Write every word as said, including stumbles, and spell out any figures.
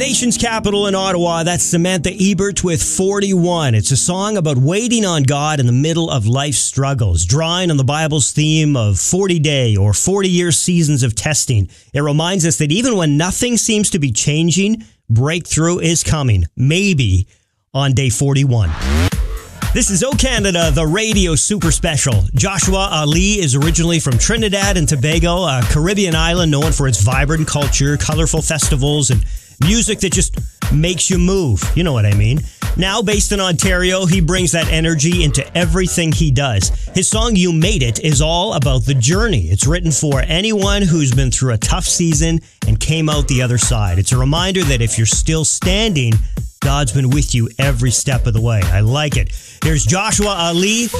Nation's capital in Ottawa, that's Samantha Ebert with forty-one. It's a song about waiting on God in the middle of life's struggles, drawing on the Bible's theme of forty-day or forty-year seasons of testing. It reminds us that even when nothing seems to be changing, breakthrough is coming, maybe on day forty-one. This is O Canada, the radio super special. Joshua Ali is originally from Trinidad and Tobago, a Caribbean island known for its vibrant culture, colorful festivals, and music that just makes you move. You know what I mean. Now based in Ontario, he brings that energy into everything he does. His song, You Made It, is all about the journey. It's written for anyone who's been through a tough season and came out the other side. It's a reminder that if you're still standing, God's been with you every step of the way. I like it. Here's Joshua Ali